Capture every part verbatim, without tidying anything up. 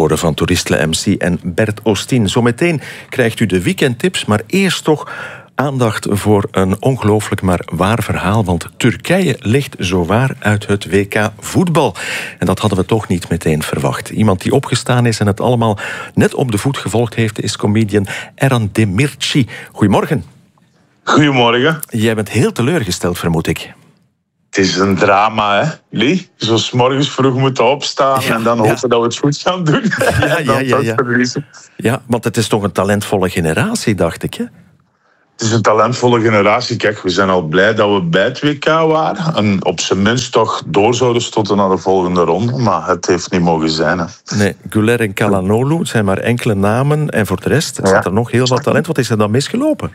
horen van Toeristle M C en Bert Oostien. Zometeen krijgt u de weekendtips, maar eerst toch aandacht voor een ongelooflijk maar waar verhaal. Want Turkije ligt zowaar uit het W K voetbal. En dat hadden we toch niet meteen verwacht. Iemand die opgestaan is en het allemaal net op de voet gevolgd heeft, is comedian Eran Demirci. Goedemorgen. Goedemorgen. Jij bent heel teleurgesteld, vermoed ik. Het is een drama, hè, Lee? Zo 's morgens vroeg moeten opstaan ja, en dan hopen ja. dat we het goed gaan doen. Ja, ja, ja, ja. ja, want het is toch een talentvolle generatie, dacht ik, hè? Het is een talentvolle generatie. Kijk, we zijn al blij dat we bij het W K waren. En op zijn minst toch door zouden stotten naar de volgende ronde. Maar het heeft niet mogen zijn. Hè. Nee, Güler en Calhanoglu, het zijn maar enkele namen. En voor de rest staat er nog heel wat talent. Wat is er dan misgelopen?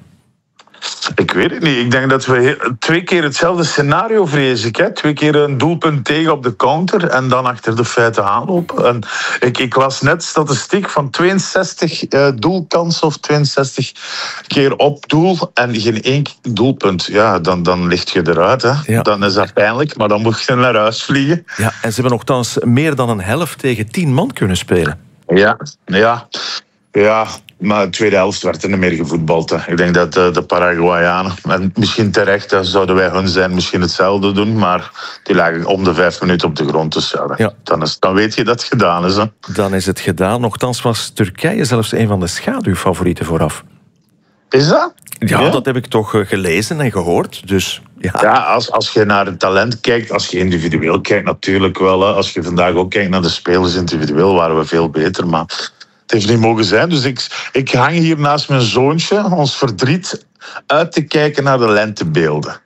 Ik weet het niet. Ik denk dat we twee keer hetzelfde scenario, vrees ik. Hè. Twee keer een doelpunt tegen op de counter en dan achter de feiten aanlopen. En ik, ik las net statistiek van tweeënzestig uh, doelkansen of tweeënzestig keer op doel en geen één doelpunt. Ja, dan, dan ligt je eruit. Hè. Ja. Dan is dat pijnlijk, maar dan moet je naar huis vliegen. Ja, en ze hebben nogthans meer dan een helft tegen tien man kunnen spelen. Ja, ja. Ja, maar de tweede helft werd er niet meer gevoetbald. Hè. Ik denk dat de, de Paraguayanen, en misschien terecht zouden wij hun zijn, misschien hetzelfde doen, maar die lagen om de vijf minuten op de grond. Dus ja, ja. Dan, is, dan weet je dat het gedaan is. Hè. Dan is het gedaan. Nochtans was Turkije zelfs een van de schaduwfavorieten vooraf. Is dat? Ja, ja, dat heb ik toch gelezen en gehoord. Dus, ja, ja als, als je naar het talent kijkt, als je individueel kijkt natuurlijk wel. Hè. Als je vandaag ook kijkt naar de spelers individueel, waren we veel beter, maar het heeft niet mogen zijn. Dus ik, ik hang hier naast mijn zoontje, ons verdriet, uit te kijken naar de lentebeelden.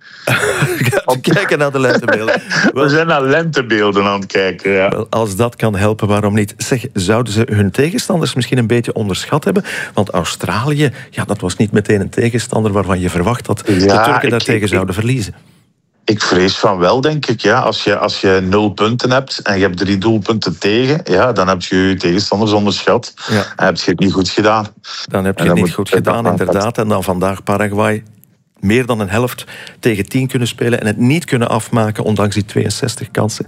Om te kijken naar de lentebeelden. Wel, we zijn naar lentebeelden aan het kijken, ja. Wel, als dat kan helpen, waarom niet? Zeg, zouden ze hun tegenstanders misschien een beetje onderschat hebben? Want Australië, ja, dat was niet meteen een tegenstander waarvan je verwacht dat ja, de Turken daartegen ik, zouden verliezen. Ik vrees van wel, denk ik. Ja. Als je, als je nul punten hebt en je hebt drie doelpunten tegen, ja, dan heb je je tegenstanders onderschat. Ja. En heb je het niet goed gedaan. Dan heb je het niet goed gedaan, inderdaad. En dan vandaag Paraguay meer dan een helft tegen tien kunnen spelen en het niet kunnen afmaken, ondanks die tweeënzestig kansen.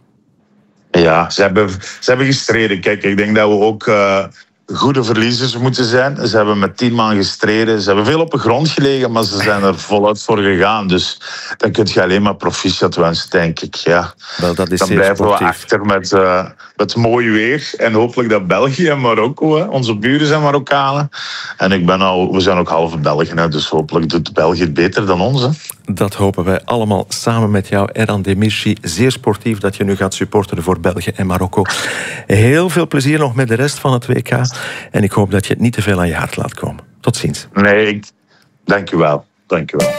Ja, ze hebben, ze hebben gestreden. Kijk, ik denk dat we ook Uh, goede verliezers moeten zijn. Ze hebben met tien man gestreden. Ze hebben veel op de grond gelegen, maar ze zijn er voluit voor gegaan. Dus dan kun je alleen maar proficiat wensen, denk ik. Ja. Wel, dat is dan blijven sportief. We achter met, uh, met mooi weer. En hopelijk dat België en Marokko, hè. Onze buren zijn Marokkanen. En ik ben al, we zijn ook halve Belgen, hè. Dus hopelijk doet België het beter dan ons. Hè. Dat hopen wij allemaal samen met jou, Eran Demirci. Zeer sportief dat je nu gaat supporteren voor België en Marokko. Heel veel plezier nog met de rest van het W K. En ik hoop dat je het niet te veel aan je hart laat komen. Tot ziens. Nee, ik... dank u wel. Dank u wel.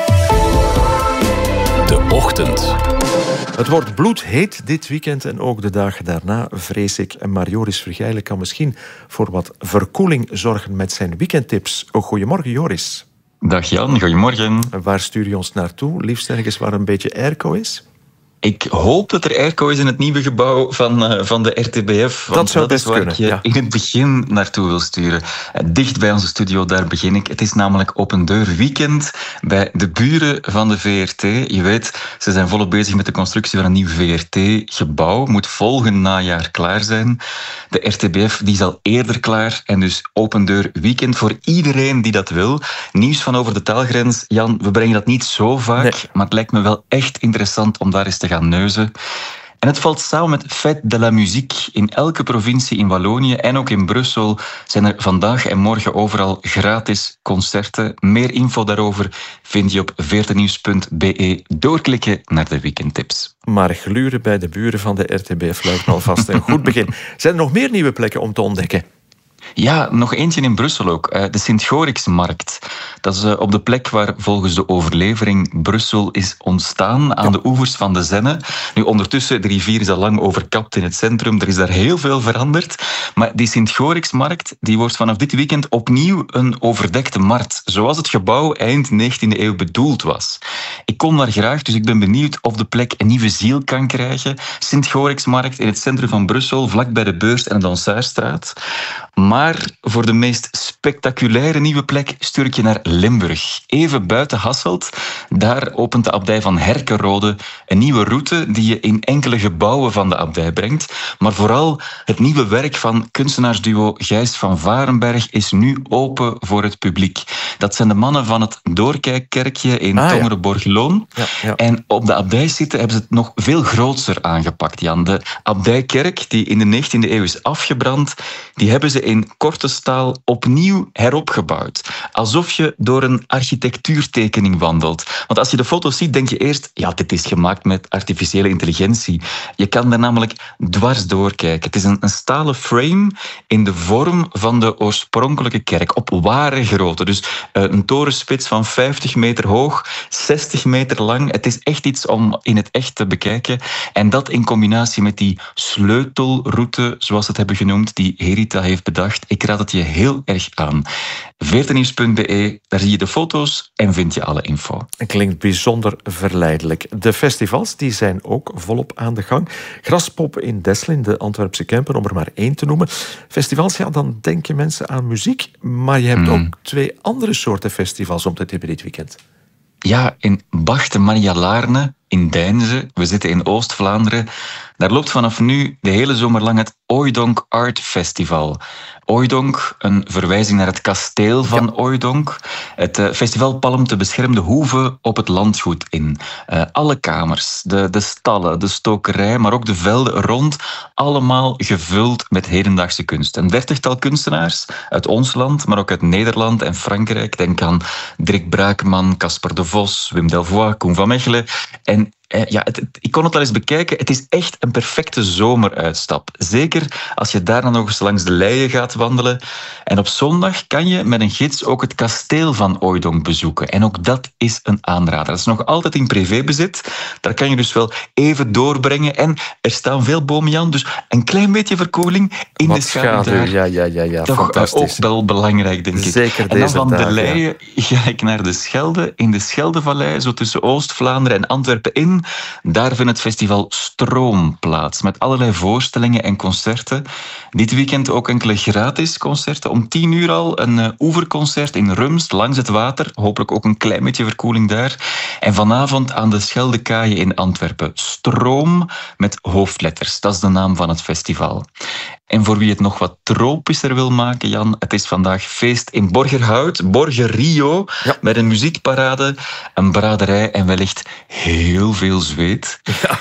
De Ochtend. Het wordt bloedheet dit weekend en ook de dagen daarna, vrees ik. Maar Joris Vergijlen kan misschien voor wat verkoeling zorgen met zijn weekendtips. Goedemorgen, Joris. Dag Jan, goedemorgen. Waar stuur je ons naartoe? Liefst ergens waar een beetje airco is? Ik hoop dat er airco is in het nieuwe gebouw van, uh, van de R T B F. Dat zou dat best is waar kunnen, ik je ja. in het begin naartoe wil sturen. Uh, dicht bij onze studio, daar begin ik. Het is namelijk Open Deur Weekend bij de buren van de V R T. Je weet, ze zijn volop bezig met de constructie van een nieuw V R T-gebouw. Moet volgend najaar klaar zijn. De R T B F die is al eerder klaar. En dus Open Deur Weekend voor iedereen die dat wil. Nieuws van over de taalgrens. Jan, we brengen dat niet zo vaak. Nee. Maar het lijkt me wel echt interessant om daar eens te gaan neuzen. En het valt samen met Fête de la Musique. In elke provincie in Wallonië en ook in Brussel zijn er vandaag en morgen overal gratis concerten. Meer info daarover vind je op veertenieuws punt b e. Doorklikken naar de weekendtips. Maar gluren bij de buren van de R T B F lijkt me alvast een goed begin. Zijn er nog meer nieuwe plekken om te ontdekken? Ja, nog eentje in Brussel ook. De Sint-Goriksmarkt. Dat is op de plek waar volgens de overlevering Brussel is ontstaan, aan de oevers van de Zenne. Nu, ondertussen, de rivier is al lang overkapt in het centrum. Er is daar heel veel veranderd. Maar die Sint-Goriksmarkt die wordt vanaf dit weekend opnieuw een overdekte markt. Zoals het gebouw eind negentiende eeuw bedoeld was. Ik kom daar graag, dus ik ben benieuwd of de plek een nieuwe ziel kan krijgen. Sint-Goriksmarkt in het centrum van Brussel, vlak bij de Beurs en de Dansaarstraat. Maar Maar voor de meest spectaculaire nieuwe plek stuur ik je naar Limburg. Even buiten Hasselt, daar opent de abdij van Herkenrode een nieuwe route die je in enkele gebouwen van de abdij brengt. Maar vooral het nieuwe werk van kunstenaarsduo Gijs van Varenberg is nu open voor het publiek. Dat zijn de mannen van het Doorkijkkerkje in ah, Tongeren-Borgloon. Ja. Ja, ja. En op de abdijsite hebben ze het nog veel grootser aangepakt, Jan. De abdijkerk, die in de negentiende eeuw is afgebrand, die hebben ze in korte staal opnieuw heropgebouwd. Alsof je door een architectuurtekening wandelt. Want als je de foto's ziet, denk je eerst, ja, dit is gemaakt met artificiële intelligentie. Je kan daar namelijk dwars doorkijken. Het is een, een stalen frame in de vorm van de oorspronkelijke kerk, op ware grootte. Dus uh, een torenspits van vijftig meter hoog, zestig meter lang. Het is echt iets om in het echt te bekijken. En dat in combinatie met die sleutelroute, zoals ze het hebben genoemd, die Herita heeft bedacht. Ik raad het je heel erg aan. veertenieuws punt b e, daar zie je de foto's en vind je alle info. Het klinkt bijzonder verleidelijk. De festivals die zijn ook volop aan de gang. Graspop in Deslin, de Antwerpse Kempen, om er maar één te noemen. Festivals, ja, dan denken mensen aan muziek. Maar je hebt hmm. ook twee andere soorten festivals om te tippen dit weekend. Ja, in Bachte Maria Laarne, in Deinze. We zitten in Oost-Vlaanderen. Daar loopt vanaf nu de hele zomer lang het Ooidonk Art Festival. Ooidonk, een verwijzing naar het kasteel van ja. Ooidonk. Het uh, festival palmt de beschermde hoeve op het landgoed in. Uh, alle kamers, de, de stallen, de stokerij, maar ook de velden rond, allemaal gevuld met hedendaagse kunst. Een dertigtal kunstenaars uit ons land, maar ook uit Nederland en Frankrijk. Denk aan Dirk Braakman, Casper de Vos, Wim Delvoye, Koen van Mechelen. En ja, het, het, ik kon het al eens bekijken. Het is echt een perfecte zomeruitstap. Zeker als je daarna nog eens langs de Leien gaat wandelen. En op zondag kan je met een gids ook het kasteel van Ooidonk bezoeken. En ook dat is een aanrader. Dat is nog altijd in privébezit. Daar kan je dus wel even doorbrengen. En er staan veel bomen, Jan. Dus een klein beetje verkoeling in Wat de schaduw daar. Ja, ja, ja, ja. Toch ook wel belangrijk, denk ik. Zeker en dan van dag, de Leien ja. ga ik naar de Schelde. In de Scheldevallei, zo tussen Oost-Vlaanderen en Antwerpen in. Daar vindt het festival Stroom plaats, met allerlei voorstellingen en concerten. Dit weekend ook enkele gratis concerten. Om tien uur al een uh, oeverconcert in Rumst, langs het water. Hopelijk ook een klein beetje verkoeling daar. En vanavond aan de Scheldekaaien in Antwerpen. Stroom met hoofdletters, dat is de naam van het festival. En voor wie het nog wat tropischer wil maken, Jan, het is vandaag feest in Borgerhout, Borger Rio, ja. met een muziekparade, een braderij en wellicht heel veel zweet. Ja.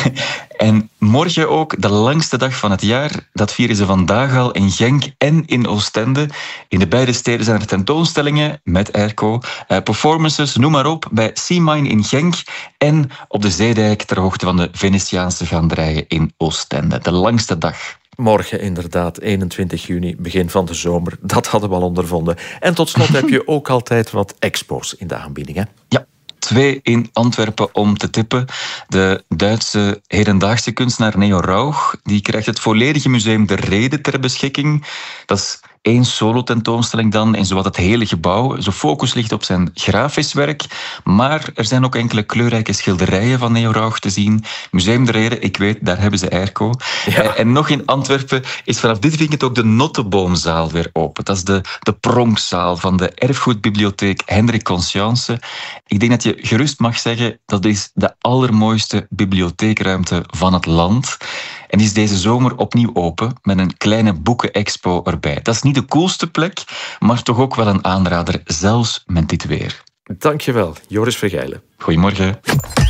En morgen ook de langste dag van het jaar. Dat vieren ze vandaag al in Genk en in Oostende. In de beide steden zijn er tentoonstellingen met airco, uh, performances, noem maar op, bij Seamine in Genk en op de Zeedijk ter hoogte van de Venetiaanse gaanderijen in Oostende. De langste dag. Morgen inderdaad, eenentwintig juni, begin van de zomer. Dat hadden we al ondervonden. En tot slot heb je ook altijd wat expo's in de aanbieding, hè? Ja. Twee in Antwerpen om te tippen. De Duitse hedendaagse kunstenaar Neo Rauch die krijgt het volledige museum De Rede ter beschikking. Dat is één solo-tentoonstelling dan in zowat het hele gebouw. Zijn focus ligt op zijn grafisch werk, maar er zijn ook enkele kleurrijke schilderijen van Neo Rauch te zien. Museum De Rede, ik weet, daar hebben ze airco. Ja. En nog in Antwerpen is vanaf dit weekend ook de Notteboomzaal weer open. Dat is de, de pronkzaal van de erfgoedbibliotheek Hendrik Conscience. Ik denk dat je gerust mag zeggen, dat is de allermooiste bibliotheekruimte van het land. En die is deze zomer opnieuw open met een kleine boekenexpo erbij. Dat is niet de coolste plek, maar toch ook wel een aanrader, zelfs met dit weer. Dankjewel, Joris Vergeilen. Goedemorgen.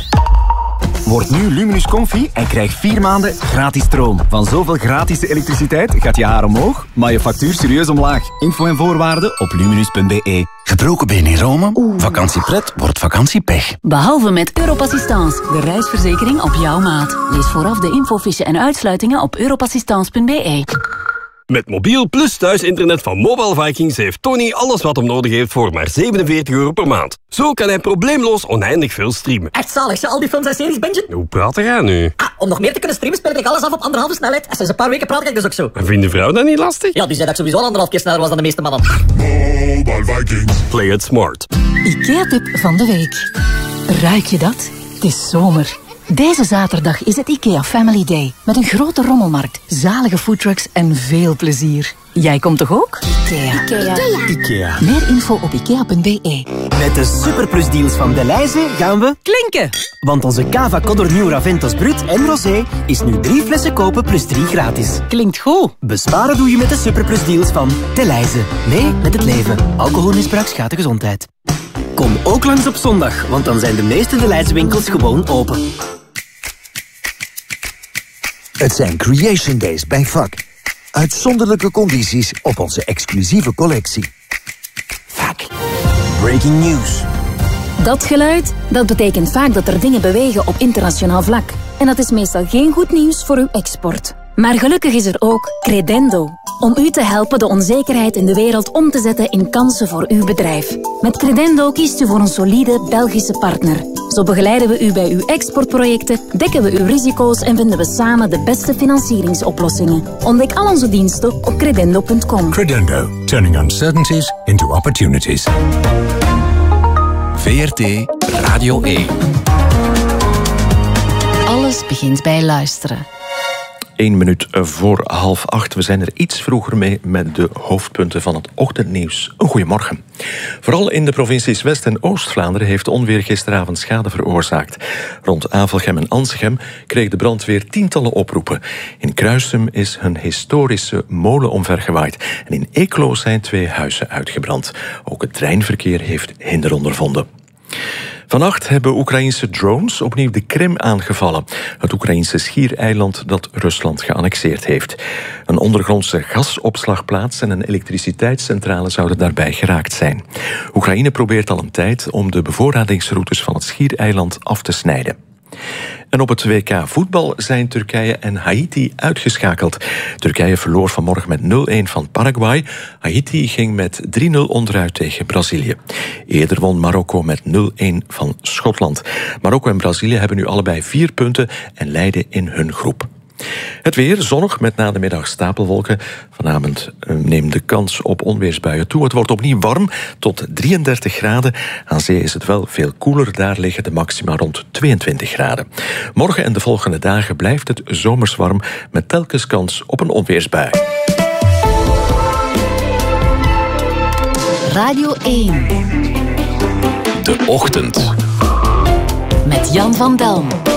Word nu Luminus Comfy en krijg vier maanden gratis stroom. Van zoveel gratis elektriciteit gaat je haar omhoog, maar je factuur serieus omlaag. Info en voorwaarden op luminus punt b e. Gebroken been in Rome? Oeh. Vakantiepret wordt vakantiepech. Behalve met Europassistance, de reisverzekering op jouw maat. Lees vooraf de infofiche en uitsluitingen op europassistance punt b e. Met mobiel plus thuisinternet van Mobile Vikings heeft Tony alles wat hem nodig heeft voor maar zevenenveertig euro per maand. Zo kan hij probleemloos oneindig veel streamen. Echt zalig, al die films en series, Benji? Hoe praat jij nu? Ah, om nog meer te kunnen streamen speel ik alles af op anderhalve snelheid. En sinds een paar weken praat ik dus ook zo. En vindt de vrouw dat niet lastig? Ja, die zei dat ik sowieso al anderhalf keer sneller was dan de meeste mannen. Mobile Vikings. Play it smart. IKEA-tip van de week. Ruik je dat? Het is zomer. Deze zaterdag is het IKEA Family Day. Met een grote rommelmarkt, zalige foodtrucks en veel plezier. Jij komt toch ook? IKEA. IKEA. IKEA. Meer info op ikea punt b e. Met de superplusdeals van Delhaize gaan we klinken. Want onze Cava Codorniu Raventos Brut en Rosé is nu drie flessen kopen plus drie gratis. Klinkt goed. Besparen doe je met de superplusdeals van Delhaize. Mee met het leven. Alcoholmisbruik schaadt de gezondheid. Kom ook langs op zondag, want dan zijn de meeste Delhaize winkels gewoon open. Het zijn Creation Days bij V A C. Uitzonderlijke condities op onze exclusieve collectie. V A C. Breaking news. Dat geluid, dat betekent vaak dat er dingen bewegen op internationaal vlak. En dat is meestal geen goed nieuws voor uw export. Maar gelukkig is er ook Credendo. Om u te helpen de onzekerheid in de wereld om te zetten in kansen voor uw bedrijf. Met Credendo kiest u voor een solide Belgische partner. Zo begeleiden we u bij uw exportprojecten, dekken we uw risico's en vinden we samen de beste financieringsoplossingen. Ontdek al onze diensten op credendo punt com. Credendo, turning uncertainties into opportunities. V R T Radio één. Alles begint bij luisteren. Eén minuut voor half acht. We zijn er iets vroeger mee met de hoofdpunten van het ochtendnieuws. Een goeiemorgen. Vooral in de provincies West- en Oost-Vlaanderen heeft onweer gisteravond schade veroorzaakt. Rond Avelgem en Ansegem kreeg de brandweer tientallen oproepen. In Kruisum is een historische molen omvergewaaid. En in Eeklo zijn twee huizen uitgebrand. Ook het treinverkeer heeft hinder ondervonden. Vannacht hebben Oekraïnse drones opnieuw de Krim aangevallen. Het Oekraïnse schiereiland dat Rusland geannexeerd heeft. Een ondergrondse gasopslagplaats en een elektriciteitscentrale zouden daarbij geraakt zijn. Oekraïne probeert al een tijd om de bevoorradingsroutes van het schiereiland af te snijden. En op het W K voetbal zijn Turkije en Haiti uitgeschakeld. Turkije verloor vanmorgen met nul-een van Paraguay. Haiti ging met drie nul onderuit tegen Brazilië. Eerder won Marokko met nul-een van Schotland. Marokko en Brazilië hebben nu allebei vier punten en leiden in hun groep. Het weer, zonnig met na de middag stapelwolken. Vanavond neemt de kans op onweersbuien toe. Het wordt opnieuw warm, tot drieëndertig graden. Aan zee is het wel veel koeler. Daar liggen de maxima rond tweeëntwintig graden. Morgen en de volgende dagen blijft het zomers warm, met telkens kans op een onweersbui. Radio één. De ochtend. Met Jan van Delm.